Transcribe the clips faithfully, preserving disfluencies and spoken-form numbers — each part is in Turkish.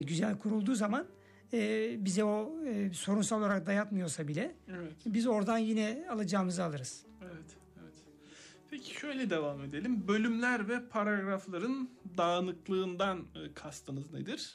güzel kurulduğu zaman e, bize o e, sorunsal olarak dayatmıyorsa bile evet. biz oradan yine alacağımızı alırız. Evet, evet. Peki şöyle devam edelim. Bölümler ve paragrafların dağınıklığından e, kastınız nedir?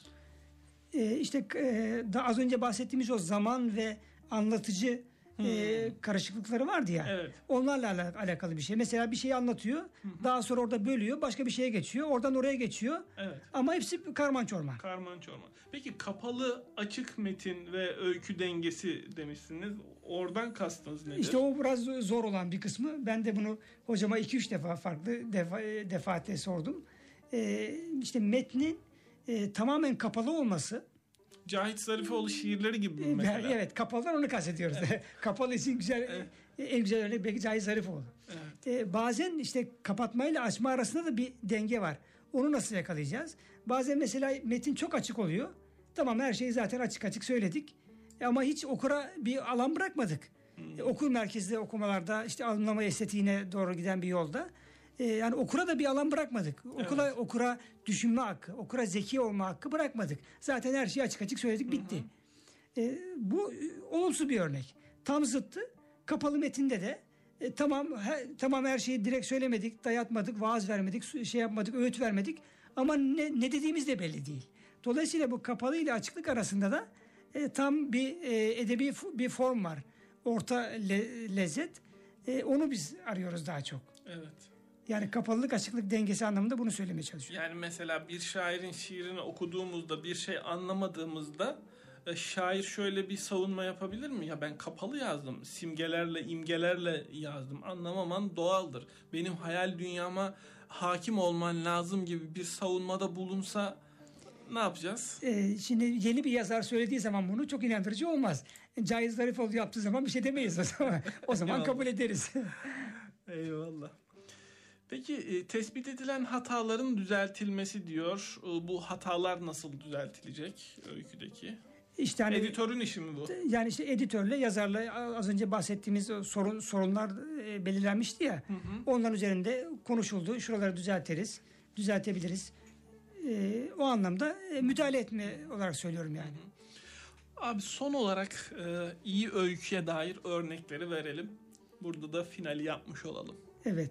E, işte e, da az önce bahsettiğimiz o zaman ve anlatıcı Hmm. E, karışıklıkları vardı ya. Evet. Onlarla al- alakalı bir şey. Mesela bir şeyi anlatıyor. Hı hı. Daha sonra orada bölüyor. Başka bir şeye geçiyor. Oradan oraya geçiyor. Evet. Ama hepsi karman çorman. Karman çorman. Peki kapalı açık metin ve öykü dengesi demişsiniz. Oradan kastınız nedir? İşte o biraz zor olan bir kısmı. Ben de bunu hocama iki üç defa farklı defa, defaatle sordum. E, işte metnin e, tamamen kapalı olması. Cahit Zarifoğlu şiirleri gibi mi mesela? Evet, kapalıdan onu kastediyoruz. Evet. Kapalı için güzel, evet. En güzel örnek belki Cahit Zarifoğlu. Evet. Ee, bazen işte kapatmayla açma arasında da bir denge var. Onu nasıl yakalayacağız? Bazen mesela metin çok açık oluyor. Tamam, her şeyi zaten açık açık söyledik. Ama hiç okura bir alan bırakmadık. Hmm. E, okur merkezli okumalarda işte anlama estetiğine doğru giden bir yolda. Ee, yani okura da bir alan bırakmadık. Okula, evet. Okura düşünme hakkı, okura zeki olma hakkı bırakmadık. Zaten her şeyi açık açık söyledik, bitti. Hı hı. Ee, bu olumsuz bir örnek. Tam zıttı. Kapalı metinde de e, tamam he, tamam her şeyi direkt söylemedik, dayatmadık, vaaz vermedik, şey yapmadık, öğüt vermedik. Ama ne, ne dediğimiz de belli değil. Dolayısıyla bu kapalı ile açıklık arasında da e, tam bir e, edebi bir form var. Orta le, lezzet. E, onu biz arıyoruz daha çok. Evet. Yani kapalılık açıklık dengesi anlamında bunu söylemeye çalışıyorum. Yani mesela bir şairin şiirini okuduğumuzda, bir şey anlamadığımızda e, şair şöyle bir savunma yapabilir mi? Ya ben kapalı yazdım, simgelerle, imgelerle yazdım. Anlamaman doğaldır. Benim hayal dünyama hakim olman lazım gibi bir savunmada bulunsa ne yapacağız? Ee, şimdi yeni bir yazar söylediği zaman bunu çok inandırıcı olmaz. Cahit Zarifoğlu yaptığı zaman bir şey demeyiz o zaman. O zaman kabul ederiz. Eyvallah. Peki e, tespit edilen hataların düzeltilmesi diyor. E, bu hatalar nasıl düzeltilecek öyküdeki? İşte hani, editörün işi mi bu? Yani işte editörle yazarla az önce bahsettiğimiz sorun sorunlar e, belirlenmişti ya. Hı hı. Onların üzerinde konuşuldu. Şuraları düzeltiriz, düzeltebiliriz. E, o anlamda e, müdahale etme olarak söylüyorum yani. Hı hı. Abi son olarak e, iyi öyküye dair örnekleri verelim. Burada da finali yapmış olalım. Evet.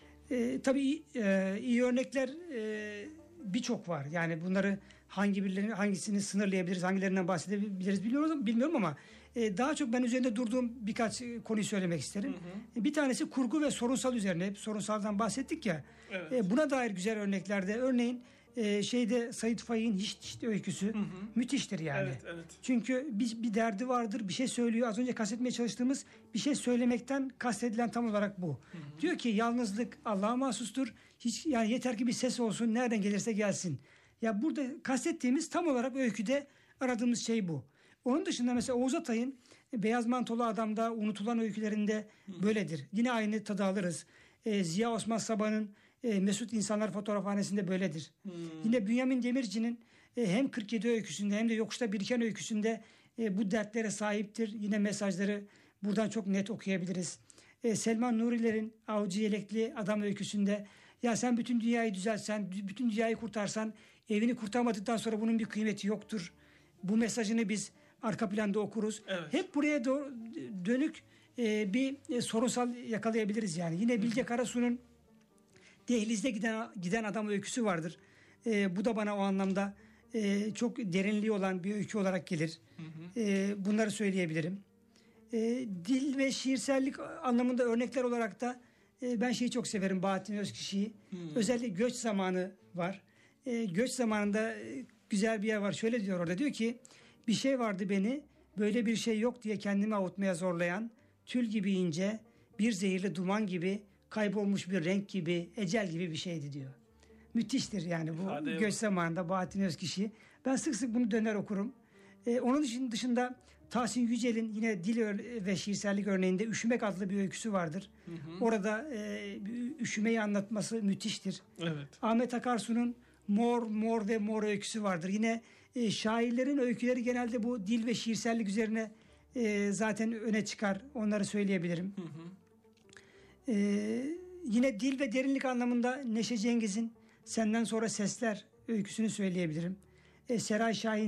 E, tabii e, iyi örnekler e, birçok var. Yani bunları hangi birilerini, hangisini sınırlayabiliriz, hangilerinden bahsedebiliriz biliyoruz, bilmiyorum ama e, daha çok ben üzerinde durduğum birkaç konuyu söylemek isterim. Hı hı. Bir tanesi kurgu ve sorunsal üzerine. Hep sorunsaldan bahsettik ya. Evet. E, buna dair güzel örneklerde örneğin e, şeyde Sait Faik'in Hiç Hiç öyküsü hı hı. müthiştir yani. Evet, evet. Çünkü bir, bir derdi vardır, bir şey söylüyor. Az önce kastetmeye çalıştığımız bir şey söylemekten kastedilen tam olarak bu. Hı hı. Diyor ki yalnızlık Allah'a mahsustur. Hiç, yani yeter ki bir ses olsun, nereden gelirse gelsin. Ya burada kastettiğimiz tam olarak öyküde aradığımız şey bu. Onun dışında mesela Oğuz Atay'ın Beyaz Mantolu Adam'da unutulan öykülerinde hı. böyledir. Yine aynı tadı alırız. E, Ziya Osman Sabah'ın e, Mesut İnsanlar Fotoğrafhanesi'nde böyledir. Hmm. Yine Bünyamin Demirci'nin e, hem kırk yedi öyküsünde hem de Yokuşta Biriken öyküsünde e, bu dertlere sahiptir. Yine mesajları buradan çok net okuyabiliriz. E, Selman Nuriler'in Avcı Yelekli Adam öyküsünde ya sen bütün dünyayı düzeltsen, bütün dünyayı kurtarsan evini kurtarmadıktan sonra bunun bir kıymeti yoktur. Bu mesajını biz arka planda okuruz. Evet. Hep buraya doğru dönük e, bir e, sorunsal yakalayabiliriz yani. Yine Bilge Karasu'nun Dehlizde giden giden adam öyküsü vardır. E, bu da bana o anlamda e, çok derinliği olan bir öykü olarak gelir. Hı hı. E, bunları söyleyebilirim. E, dil ve şiirsellik anlamında örnekler olarak da e, ben şeyi çok severim, Bahattin Özkişi'yi. Hı. Özellikle Göç Zamanı var. E, göç zamanında e, güzel bir yer var. Şöyle diyor orada, diyor ki bir şey vardı beni böyle bir şey yok diye kendimi avutmaya zorlayan, tül gibi ince, bir zehirli duman gibi, kaybolmuş bir renk gibi, ecel gibi bir şeydi diyor. Müthiştir yani bu İfade Göç Zamanı'nda Bahattin Özkişi. Ben sık sık bunu döner okurum. Ee, onun dışında Tahsin Yücel'in yine dil ve şiirsellik örneğinde Üşümek adlı bir öyküsü vardır. Hı hı. Orada e, üşümeyi anlatması müthiştir. Evet. Ahmet Akarsu'nun Mor, Mor ve Mor öyküsü vardır. Yine e, şairlerin öyküleri genelde bu dil ve şiirsellik üzerine e, zaten öne çıkar. Onları söyleyebilirim. Hı hı. E, yine dil ve derinlik anlamında Neşe Cengiz'in Senden Sonra Sesler öyküsünü söyleyebilirim. E, Seray Şahin